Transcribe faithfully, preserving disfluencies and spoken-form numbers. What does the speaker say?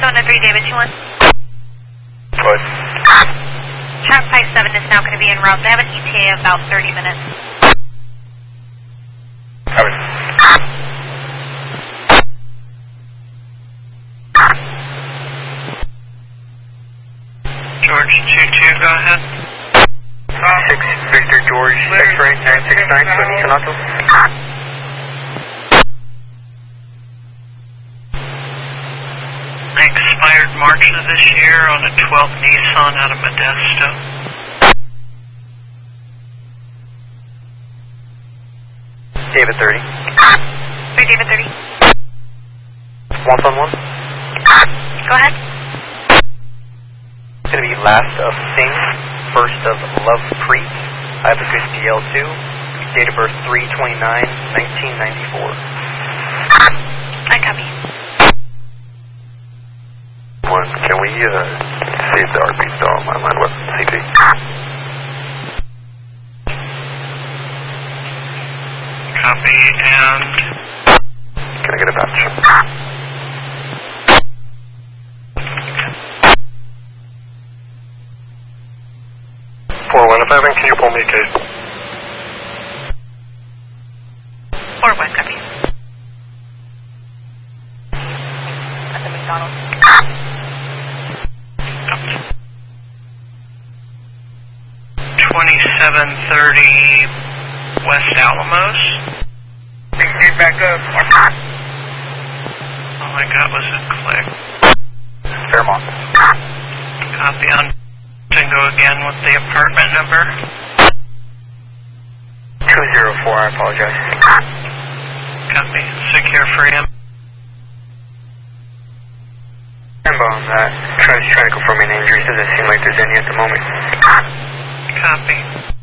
One oh three, David, two one. What? Track five seven is now going to be en route. They have an E T A of about thirty minutes. Copy. George two two, go ahead. six Victor George, X-ray nine six nine, Tony Sonato. Expired March of this year on a twelve Nissan out of Modesto. David thirty. three, David thirty. One on one. Go ahead. It's going to be last of Singh, first of Love Preet. I have a good D L two. Date of birth three twenty-nine nineteen ninety-four. I copy. One, can we uh, save the R P still on my line with C P? Copy, and Can I get a batch? four one seven, can you pull me a case? four one, copy. At the McDonald's. twenty-seven thirty West Alamos. Get back up. All I got was a click. Fairmont. Copy on. And go again with the apartment number. two zero four, I apologize. Copy. Secure for him. Remember on that. Trying to, trying to confirm any injuries. Doesn't seem like there's any at the moment. Copy.